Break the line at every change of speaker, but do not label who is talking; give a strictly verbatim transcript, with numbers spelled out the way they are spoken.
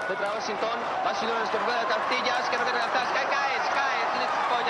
Petra Washington, Washington es que juega de Castillas, que no te regaltas, cae, caes, caes,